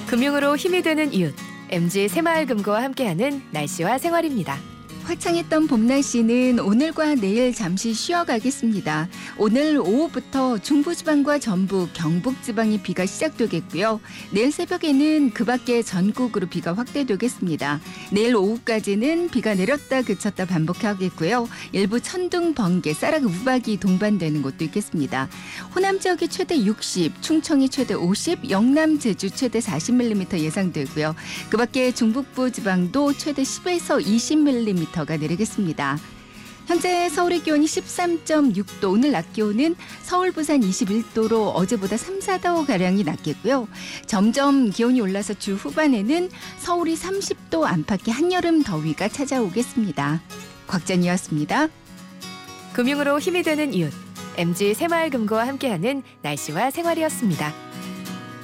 금융으로 힘이 되는 이웃, MG 새마을금고와 함께하는 날씨와 생활입니다. 화창했던 봄 날씨는 오늘과 내일 잠시 쉬어가겠습니다. 오늘 오후부터 중부지방과 전북, 경북지방에 비가 시작되겠고요. 내일 새벽에는 그 밖에 전국으로 비가 확대되겠습니다. 내일 오후까지는 비가 내렸다 그쳤다 반복하겠고요. 일부 천둥, 번개, 쌀락, 우박이 동반되는 곳도 있겠습니다. 호남 지역이 최대 60, 충청이 최대 50, 영남, 제주 최대 40mm 예상되고요. 그 밖에 중북부 지방도 최대 10에서 20mm가 내리겠습니다. 현재 서울의 기온이 13.6도, 오늘 낮 기온은 서울, 부산 21도로 어제보다 3, 4도가량이 낮겠고요. 점점 기온이 올라서 주 후반에는 서울이 30도 안팎의 한여름 더위가 찾아오겠습니다. 곽전이었습니다. 금융으로 힘이 되는 이웃, MG 새마을금고와 함께하는 날씨와 생활이었습니다.